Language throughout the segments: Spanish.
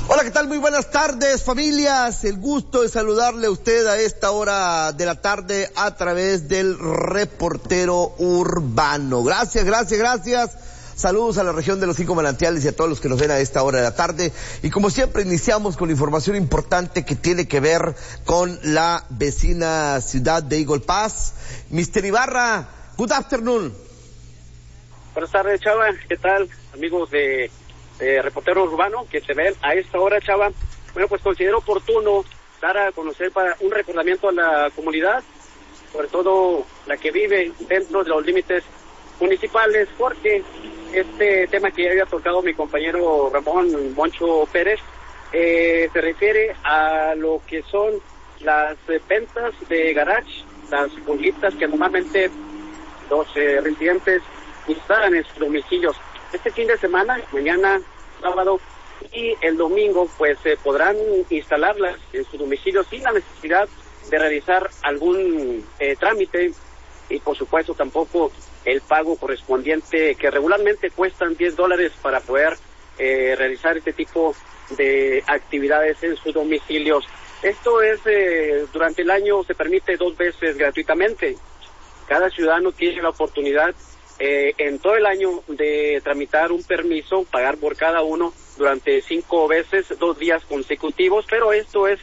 Hola, ¿qué tal? Muy buenas tardes, familias. El gusto de saludarle a usted a esta hora de la tarde a través del Reportero Urbano. Gracias. Saludos a la región de los 5 manantiales y a todos los que nos ven a esta hora de la tarde. Y como siempre, iniciamos con información importante que tiene que ver con la vecina ciudad de Eagle Pass. Mr. Ibarra, good afternoon. Buenas tardes, Chava. ¿Qué tal, amigos de Reportero Urbano que se ven a esta hora, Chava? Bueno, pues considero oportuno dar a conocer para un recordamiento a la comunidad, sobre todo la que vive dentro de los límites municipales, porque este tema que ya había tocado mi compañero Ramón Moncho Pérez se refiere a lo que son las ventas de garage, las pulguitas que normalmente los residentes instalan en sus domicilios. Este fin de semana, mañana, sábado y el domingo, pues podrán instalarlas en su domicilio sin la necesidad de realizar algún trámite y por supuesto tampoco el pago correspondiente que regularmente cuestan $10 para poder realizar este tipo de actividades en sus domicilios. Esto es, durante el año se permite 2 veces gratuitamente. Cada ciudadano tiene la oportunidad en todo el año de tramitar un permiso, pagar por cada uno durante 5 veces, 2 días consecutivos, pero esto es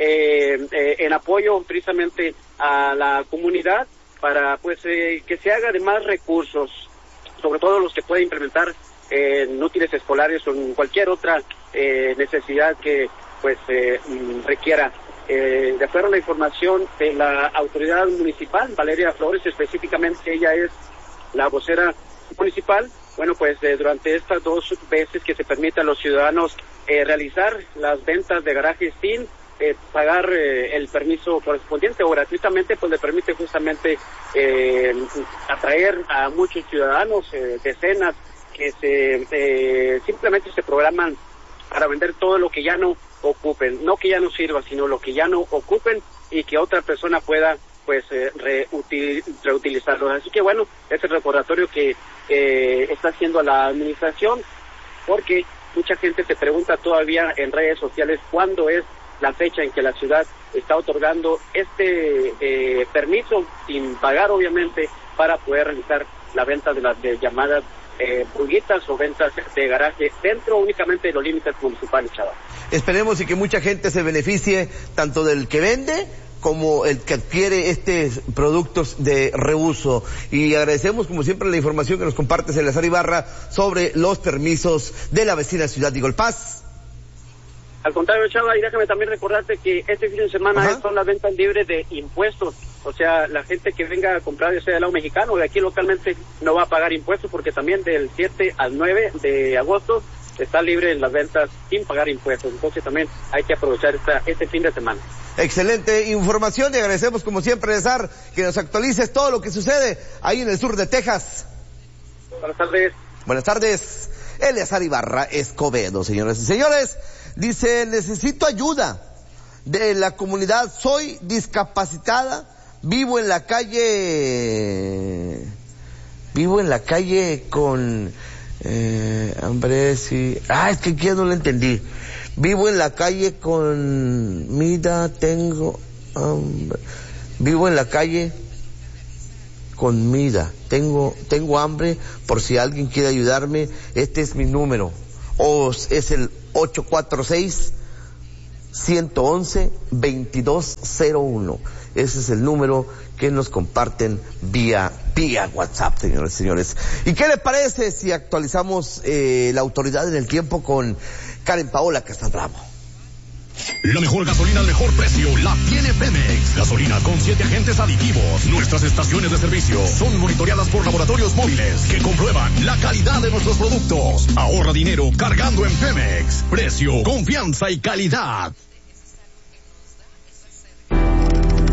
en apoyo precisamente a la comunidad para pues que se haga de más recursos, sobre todo los que puede implementar en útiles escolares o en cualquier otra necesidad que pues requiera. De acuerdo a la información de la autoridad municipal, Valeria Flores específicamente, ella es la vocera municipal. Bueno, pues durante estas 2 veces que se permite a los ciudadanos realizar las ventas de garajes sin pagar el permiso correspondiente o gratuitamente, pues le permite justamente atraer a muchos ciudadanos, decenas que simplemente se programan para vender todo lo que ya no ocupen, no que ya no sirva, sino lo que ya no ocupen y que otra persona pueda pues reutilizarlo. Así que bueno, es el recordatorio que está haciendo la administración, porque mucha gente se pregunta todavía en redes sociales cuándo es la fecha en que la ciudad está otorgando este permiso sin pagar, obviamente, para poder realizar la venta de las llamadas pulguitas o ventas de garaje dentro únicamente de los límites municipales, chaval. Esperemos y que mucha gente se beneficie tanto del que vende como el que adquiere estos productos de reuso. Y agradecemos como siempre la información que nos comparte Eleazar Ibarra sobre los permisos de la vecina ciudad de Eagle Pass. Al contrario, Chava, y déjame también recordarte que este fin de semana son las ventas libres de impuestos. O sea, la gente que venga a comprar, ya sea del lado mexicano o de aquí localmente, no va a pagar impuestos, porque también del 7 al 9 de agosto está libre en las ventas sin pagar impuestos. Entonces también hay que aprovechar este fin de semana. Excelente información y agradecemos como siempre, Eleazar, que nos actualices todo lo que sucede ahí en el sur de Texas. Buenas tardes. Buenas tardes. Eleazar Ibarra Escobedo, señoras y señores. Dice, necesito ayuda de la comunidad, soy discapacitada, vivo en la calle con, hombre, sí, es que aquí no lo entendí. Vivo en la calle con Mida, vivo en la calle con Mida, tengo hambre, por si alguien quiere ayudarme, este es mi número, es el 846-111-2201. Ese es el número que nos comparten vía WhatsApp, señores y señores. ¿Y qué le parece si actualizamos la autoridad en el tiempo con Karen Paola Castabravo? La mejor gasolina al mejor precio la tiene Pemex. Gasolina con 7 agentes aditivos. Nuestras estaciones de servicio son monitoreadas por laboratorios móviles que comprueban la calidad de nuestros productos. Ahorra dinero cargando en Pemex. Precio, confianza y calidad.